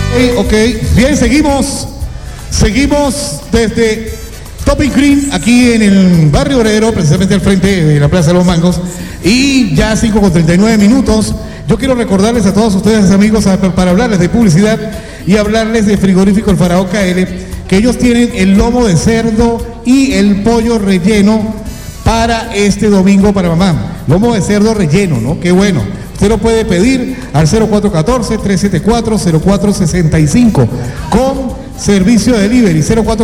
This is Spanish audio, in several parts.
Ok, bien, seguimos desde Topping Cream, aquí en el barrio Obrero, precisamente al frente de la Plaza de los Mangos, y ya 5:39. Yo quiero recordarles a todos ustedes, amigos, para hablarles de publicidad y hablarles de Frigorífico El Faraón KL, que ellos tienen el lomo de cerdo y el pollo relleno para este domingo para mamá. Lomo de cerdo relleno, ¿no? Qué bueno. Usted lo puede pedir al 0414-374-0465 con servicio de delivery,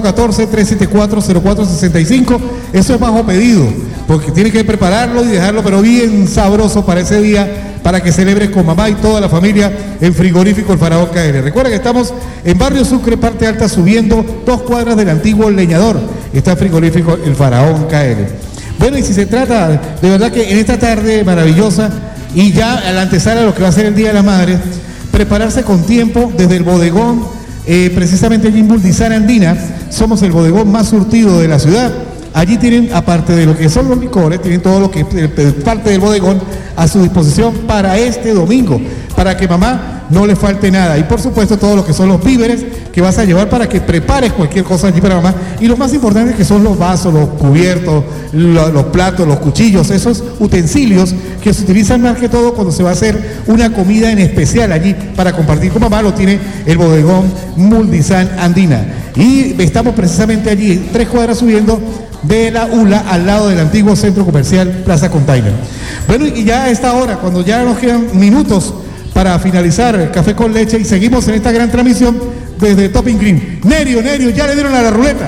0414-374-0465. Eso es bajo pedido, porque tiene que prepararlo y dejarlo, pero bien sabroso para ese día, para que celebres con mamá y toda la familia en Frigorífico El Faraón KL. Recuerda que estamos en Barrio Sucre, parte alta, subiendo 2 cuadras del antiguo leñador. Está Frigorífico El Faraón KL. Bueno, y si se trata, de verdad que en esta tarde maravillosa, y ya a la antesala de lo que va a ser el Día de la Madre, prepararse con tiempo desde el bodegón, precisamente allí en Muldizán Andina, somos el bodegón más surtido de la ciudad. Allí tienen, aparte de lo que son los licores, tienen todo lo que es parte del bodegón a su disposición para este domingo, para que mamá no le falte nada. Y por supuesto todo lo que son los víveres que vas a llevar para que prepares cualquier cosa allí para mamá. Y lo más importante que son los vasos, los cubiertos, los platos, los cuchillos, esos utensilios que se utilizan más que todo cuando se va a hacer una comida en especial allí para compartir con mamá. Lo tiene el bodegón Muldizán Andina. Y estamos precisamente allí, 3 cuadras subiendo de la ULA, al lado del antiguo centro comercial Plaza Container. Bueno, y ya a esta hora, cuando ya nos quedan minutos para finalizar el Café con Leche, y seguimos en esta gran transmisión desde Topping Cream. Nerio, ya le dieron a la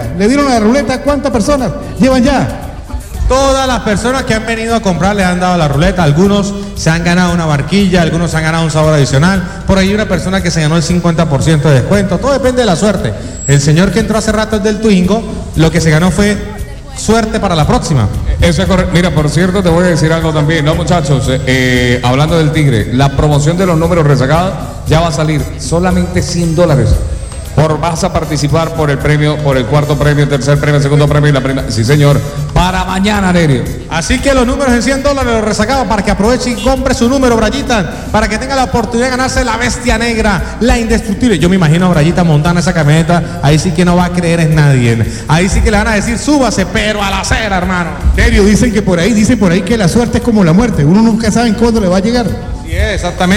ruleta, ¿cuántas personas llevan ya? Todas las personas que han venido a comprar le han dado la ruleta. Algunos se han ganado una barquilla, algunos se han ganado un sabor adicional. Por ahí una persona que se ganó el 50% de descuento. Todo depende de la suerte. El señor que entró hace rato es del Twingo, lo que se ganó fue suerte para la próxima. Eso es correcto. Mira, por cierto, te voy a decir algo también, ¿no, muchachos? Hablando del Tigre, la promoción de los números rezagados ya va a salir solamente $100. Vas a participar por el premio, por el cuarto premio, tercer premio, segundo premio y la primera. Sí, señor. Para mañana, Nerio. Así que los números en $100 los resacados, para que aproveche y compre su número, Brayita, para que tenga la oportunidad de ganarse la bestia negra, la indestructible. Yo me imagino a Brayita montando esa camioneta, ahí sí que no va a creer en nadie. Ahí sí que le van a decir, súbase, pero a la acera, hermano. Nerio, dicen por ahí que la suerte es como la muerte. Uno nunca sabe cuándo le va a llegar. Así es,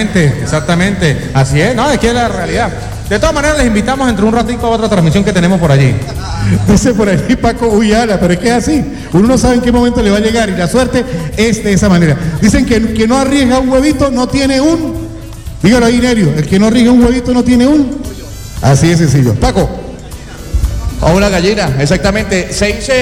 exactamente. Así es, no, es que es la realidad. De todas maneras, les invitamos entre un ratito a otra transmisión que tenemos por allí. Dice por ahí Paco Uyala, pero es que es así. Uno no sabe en qué momento le va a llegar y la suerte es de esa manera. Dicen que no arriesga un huevito, no tiene un... Dígalo ahí, Nerio, el que no arriesga un huevito no tiene un... Así es sencillo. Paco. O una gallina, exactamente.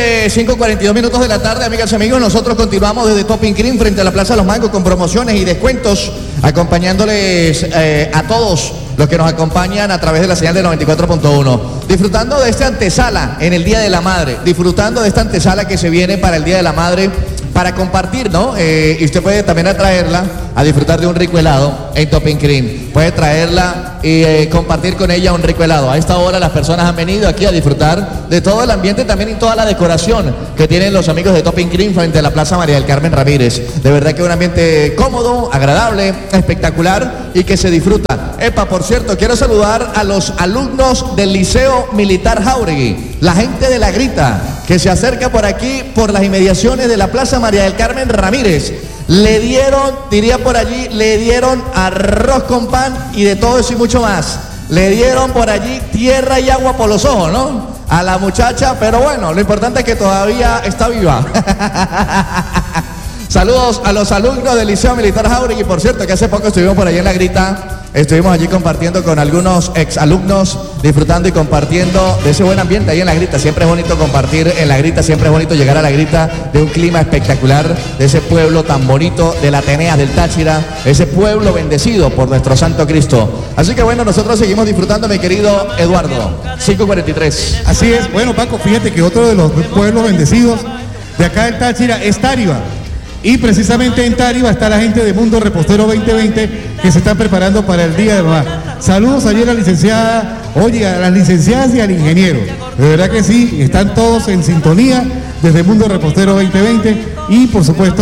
5:42 de la tarde, amigas y amigos. Nosotros continuamos desde Topping Cream frente a la Plaza de los Mangos con promociones y descuentos, acompañándoles a todos los que nos acompañan a través de la señal de 94.1. Disfrutando de esta antesala en el Día de la Madre, disfrutando de esta antesala que se viene para el Día de la Madre, para compartir, ¿no? Y usted puede también atraerla a disfrutar de un rico helado en Topping Cream. Puede traerla y compartir con ella un rico helado. A esta hora las personas han venido aquí a disfrutar de todo el ambiente también y toda la decoración que tienen los amigos de Topping Cream frente a la Plaza María del Carmen Ramírez. De verdad que un ambiente cómodo, agradable, espectacular y que se disfruta. Epa, por cierto, quiero saludar a los alumnos del Liceo Militar Jáuregui, la gente de La Grita, que se acerca por aquí, por las inmediaciones de la Plaza María del Carmen Ramírez. Le dieron, diría por allí, le dieron arroz con pan y de todo eso y mucho más. Le dieron por allí tierra y agua por los ojos, ¿no? A la muchacha, pero bueno, lo importante es que todavía está viva. Saludos a los alumnos del Liceo Militar Jáuregui, por cierto, que hace poco estuvimos por allí en La Grita. Estuvimos allí compartiendo con algunos exalumnos, disfrutando y compartiendo de ese buen ambiente ahí en La Grita. Siempre es bonito compartir en La Grita, siempre es bonito llegar a La Grita, de un clima espectacular, de ese pueblo tan bonito, de la Atenea del Táchira, ese pueblo bendecido por nuestro Santo Cristo. Así que bueno, nosotros seguimos disfrutando, mi querido Eduardo. 5:43. Así es. Bueno, Paco, fíjate que otro de los pueblos bendecidos de acá del Táchira es Táriba. Y precisamente en Táriba está la gente de Mundo Repostero 2020 que se están preparando para el Día de Mamá. Saludos allí a la licenciada, oye, a las licenciadas y al ingeniero. De verdad que sí, están todos en sintonía desde Mundo Repostero 2020 y por supuesto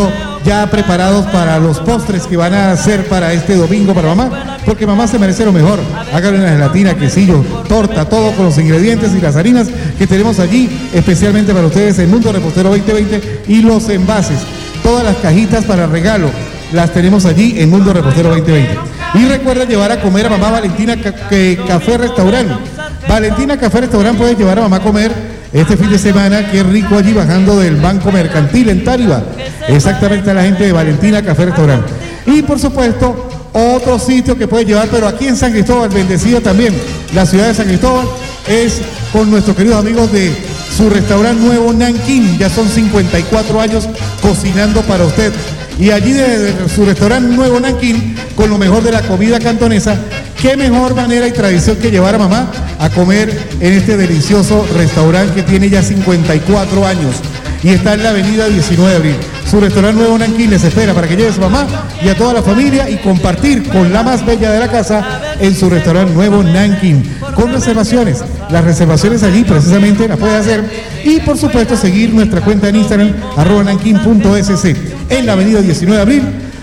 ya preparados para los postres que van a hacer para este domingo para mamá, porque mamá se merece lo mejor. Háganle una gelatina, quesillo, torta, todo con los ingredientes y las harinas que tenemos allí, especialmente para ustedes en Mundo Repostero 2020, y los envases, todas las cajitas para regalo, las tenemos allí en Mundo Repostero 2020. Y recuerda llevar a comer a mamá Valentina Café Restaurant. Valentina Café Restaurant puede llevar a mamá a comer este fin de semana, qué rico allí bajando del Banco Mercantil en Táriba. Exactamente, a la gente de Valentina Café Restaurant. Y por supuesto, otro sitio que puede llevar, pero aquí en San Cristóbal, bendecido también, la ciudad de San Cristóbal, es con nuestros queridos amigos de su restaurante nuevo Nanquín. Ya son 54 años cocinando para usted. Y allí de su restaurante nuevo Nanquín, con lo mejor de la comida cantonesa, qué mejor manera y tradición que llevar a mamá a comer en este delicioso restaurante que tiene ya 54 años y está en la avenida 19 de abril. Su restaurante nuevo Nanquín les espera para que lleve a su mamá y a toda la familia y compartir con la más bella de la casa en su restaurante nuevo Nanquín, con reservaciones. Las reservaciones allí precisamente las puede hacer y por supuesto seguir nuestra cuenta en Instagram @nanquin.sc en la avenida 19 de abril.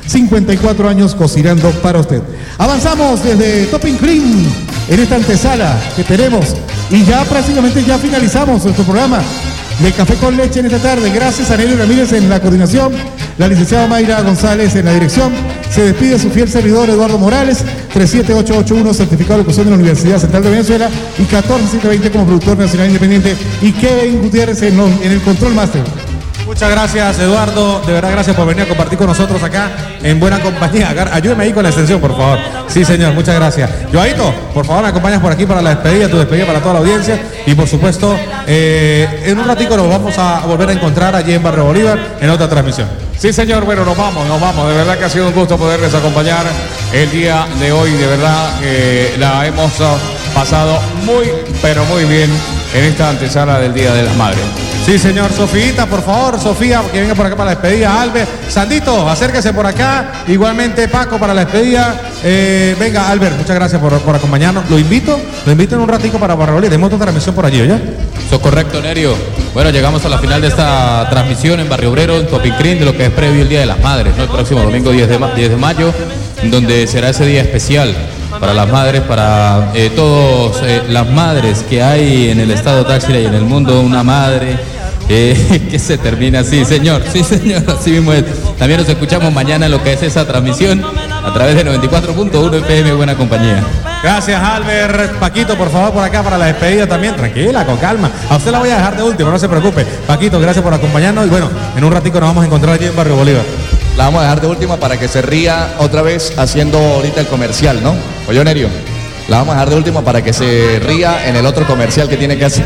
54 años cocinando para usted. Avanzamos desde Topping Cream en esta antesala que tenemos y ya prácticamente ya finalizamos nuestro programa de Café con Leche en esta tarde. Gracias a Nelly Ramírez en la coordinación, la licenciada Mayra González en la dirección. Se despide su fiel servidor Eduardo Morales, 37881, certificado de locución de la Universidad Central de Venezuela, y 14720 como productor nacional independiente, y Kevin Gutiérrez en el Control Master. Muchas gracias, Eduardo. De verdad, gracias por venir a compartir con nosotros acá en buena compañía. Ayúdeme ahí con la extensión, por favor. Sí, señor, muchas gracias. Joaito, por favor, me acompañas por aquí para la despedida, tu despedida para toda la audiencia. Y por supuesto, en un ratico nos vamos a volver a encontrar allí en Barrio Bolívar en otra transmisión. Sí, señor, bueno, nos vamos. De verdad que ha sido un gusto poderles acompañar el día de hoy. De verdad que la hemos pasado muy, pero muy bien en esta antesala del Día de las Madres. Sí, señor. Sofía, por favor, Sofía, que venga por acá para la despedida. Albert, Sandito, acérquese por acá. Igualmente, Paco, para la despedida. Venga, Albert, muchas gracias por acompañarnos. Lo invito en un ratico para Barrio Bolívar. Tenemos otra transmisión por allí, ¿oye? Eso es correcto, Nerio. Bueno, llegamos a la final de esta transmisión en Barrio Obrero, en Topping Cream, de lo que es previo el Día de las Madres, ¿no? El próximo domingo 10 de mayo, donde será ese día especial para las madres, para todas las madres que hay en el estado Táchira y en el mundo. Una madre que se termina así, señor, así mismo es. También nos escuchamos mañana en lo que es esa transmisión a través de 94.1 FM Buena Compañía. Gracias, Albert. Paquito, por favor, por acá para la despedida también. Tranquila, con calma. A usted la voy a dejar de último, no se preocupe. Paquito, gracias por acompañarnos. Y bueno, en un ratico nos vamos a encontrar allí en Barrio Bolívar. La vamos a dejar de última para que se ría otra vez haciendo ahorita el comercial, ¿no? Oye, Nerio, la vamos a dejar de última para que se ría en el otro comercial que tiene que hacer.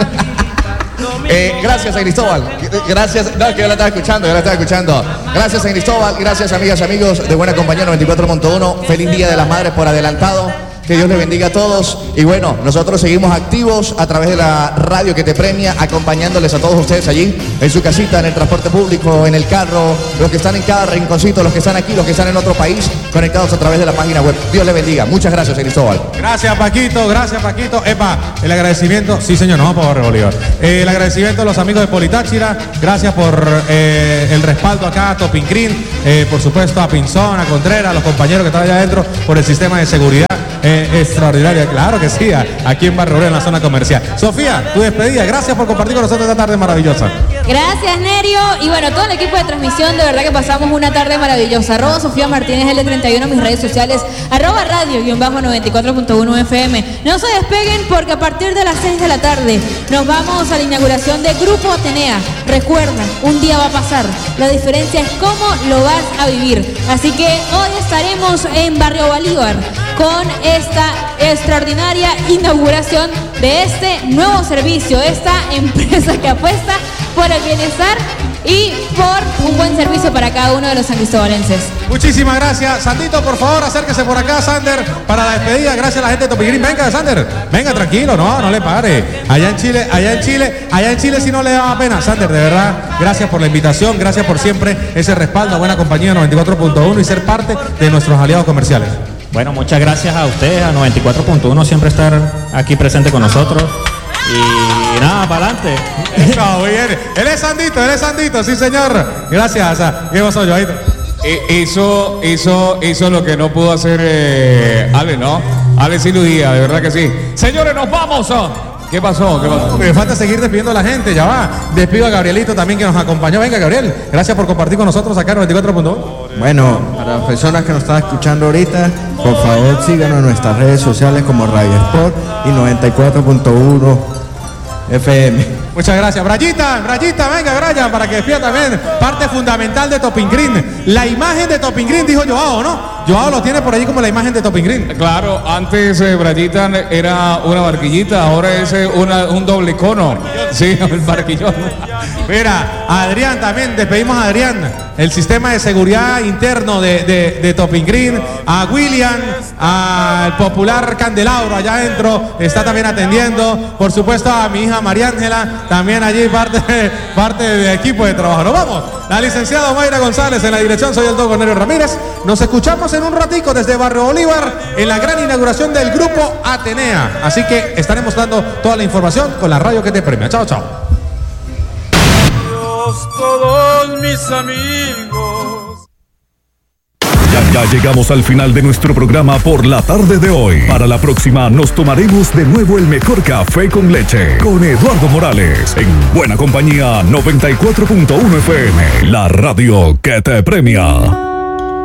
Gracias a Cristóbal, gracias, no, que yo la estaba escuchando, gracias a Cristóbal, gracias amigas, amigos de Buena Compañía 94.1, feliz Día de las Madres por adelantado, que Dios les bendiga a todos, y bueno, nosotros seguimos activos a través de la radio que te premia, acompañándoles a todos ustedes allí, en su casita, en el transporte público, en el carro, los que están en cada rinconcito, los que están aquí, los que están en otro país, conectados a través de la página web. Dios les bendiga, muchas gracias, Cristóbal. Gracias, Paquito. Epa, el agradecimiento, sí señor, nos vamos para Barrio Bolívar. El agradecimiento a los amigos de Politáchira, gracias por el respaldo acá a Topping Cream, por supuesto a Pinzón, a Contreras, a los compañeros que están allá adentro, por el sistema de seguridad extraordinaria, claro que sí, aquí en Barrio Obrero, en la zona comercial. Sofía, tu despedida, gracias por compartir con nosotros esta tarde maravillosa. Gracias, Nerio, y bueno, todo el equipo de transmisión, de verdad que pasamos una tarde maravillosa. @Sofía Martínez L31, mis redes sociales, @radio_94.1 FM. No se despeguen porque a partir de las 6 de la tarde nos vamos a la inauguración de Grupo Atenea. Recuerda, un día va a pasar, la diferencia es cómo lo vas a vivir. Así que hoy estaremos en Barrio Bolívar con esta extraordinaria inauguración de este nuevo servicio, esta empresa que apuesta por el bienestar y por un buen servicio para cada uno de los sancristobalenses. Muchísimas gracias. Sandito, por favor, acérquese por acá, Sander, para la despedida. Gracias a la gente de Topping Cream. Venga, Sander, venga, tranquilo, no le pare. Allá en Chile si no le daba pena. Sander, de verdad, gracias por la invitación, gracias por siempre ese respaldo a Buena Compañía 94.1 y ser parte de nuestros aliados comerciales. Bueno, muchas gracias a ustedes, a 94.1, siempre estar aquí presente con nosotros. Y nada, para adelante. Eso, muy bien. Él es Sandito, sí señor. Gracias. ¿Qué pasó, Joaito? Eso es lo que no pudo hacer Ale, ¿no? Ale sí iludía, de verdad que sí. Señores, nos vamos. ¿Qué pasó? Me falta seguir despidiendo a la gente, ya va. Despido a Gabrielito también que nos acompañó. Venga, Gabriel, gracias por compartir con nosotros acá en 94.1. Bueno, para las personas que nos están escuchando ahorita, por favor síganos en nuestras redes sociales como Radio Sport y 94.1 FM. Muchas gracias. Brayita, venga, Brian, para que despida también. Parte fundamental de Topping Green. La imagen de Topping Green, dijo Joao, ¿no? Joao lo tiene por allí como la imagen de Topping Green. Claro, antes Brayita era una barquillita, ahora es un doble cono. Sí, el barquillón. Mira, Adrián también, despedimos a Adrián, el sistema de seguridad interno de Topping Green, a William, al popular Candelabro allá adentro, está también atendiendo, por supuesto a mi hija María Ángela, también allí parte del equipo de trabajo. Nos vamos, la licenciada Mayra González en la dirección, soy el Don Cornelio Ramírez, nos escuchamos en un ratico desde Barrio Bolívar en la gran inauguración del Grupo Atenea, así que estaremos dando toda la información con la radio que te premia. Chao, chao. Todos mis amigos. Ya llegamos al final de nuestro programa por la tarde de hoy. Para la próxima nos tomaremos de nuevo el mejor café con leche con Eduardo Morales en Buena Compañía 94.1 FM, la radio que te premia.